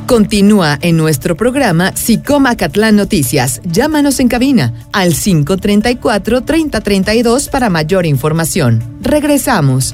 Continúa en nuestro programa SICOM Acatlán Noticias. Llámanos en cabina al 534-3032 para mayor información. Regresamos.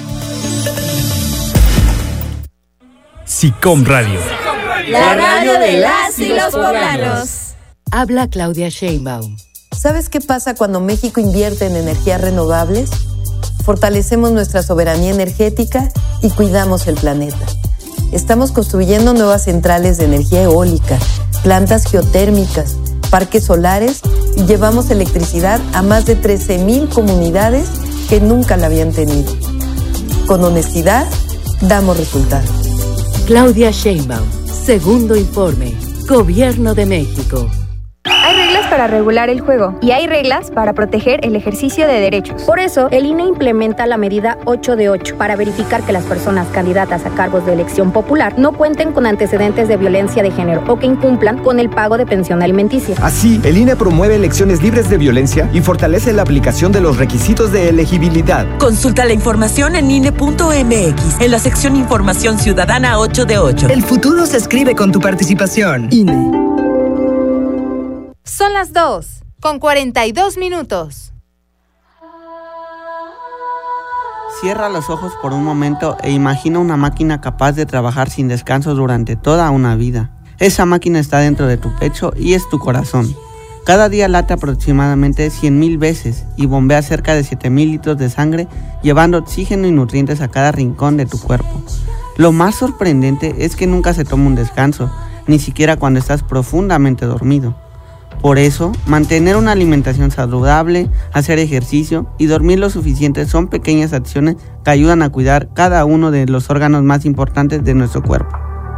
SICOM Radio. La radio de las y los poblanos. Habla Claudia Sheinbaum. ¿Sabes qué pasa cuando México invierte en energías renovables? Fortalecemos nuestra soberanía energética y cuidamos el planeta. Estamos construyendo nuevas centrales de energía eólica, plantas geotérmicas, parques solares y llevamos electricidad a más de 13,000 comunidades que nunca la habían tenido. Con honestidad, damos resultados. Claudia Sheinbaum, segundo informe, Gobierno de México. Hay reglas para regular el juego y hay reglas para proteger el ejercicio de derechos. Por eso, el INE implementa la medida 8 de 8 para verificar que las personas candidatas a cargos de elección popular no cuenten con antecedentes de violencia de género o que incumplan con el pago de pensión alimenticia. Así, el INE promueve elecciones libres de violencia y fortalece la aplicación de los requisitos de elegibilidad. Consulta la información en INE.mx, en la sección Información Ciudadana 8 de 8. El futuro se escribe con tu participación. INE. Son las 2:42. Cierra los ojos por un momento e imagina una máquina capaz de trabajar sin descanso durante toda una vida. Esa máquina está dentro de tu pecho y es tu corazón. Cada día late aproximadamente 100,000 veces y bombea cerca de 7,000 litros de sangre, llevando oxígeno y nutrientes a cada rincón de tu cuerpo. Lo más sorprendente es que nunca se toma un descanso, ni siquiera cuando estás profundamente dormido. Por eso, mantener una alimentación saludable, hacer ejercicio y dormir lo suficiente son pequeñas acciones que ayudan a cuidar cada uno de los órganos más importantes de nuestro cuerpo.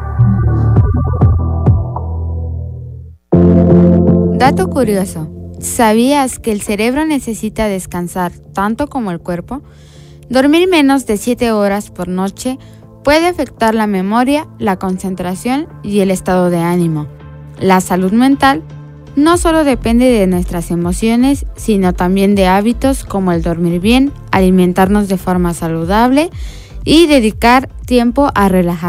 Dato curioso, ¿sabías que el cerebro necesita descansar tanto como el cuerpo? Dormir menos de 7 horas por noche puede afectar la memoria, la concentración y el estado de ánimo. La salud mental no solo depende de nuestras emociones, sino también de hábitos como el dormir bien, alimentarnos de forma saludable y dedicar tiempo a relajarnos.